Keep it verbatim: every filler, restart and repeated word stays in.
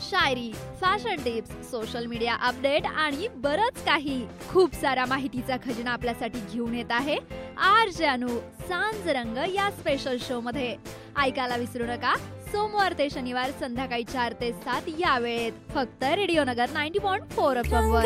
शायरी, fashion tips, social media update आणि बरंच काही. खूप सारा माहितीचा खजिना आपल्यासाठी घेऊन येत आहे आर जे अनु सांज रंग या स्पेशल शो मध्ये. ऐकायला विसरू नका सोमवार ते शनिवार संध्याकाळी चार ते सात या वेळेत फक्त रेडिओ नगर नव्वद पॉईंट चार एफ एम वर.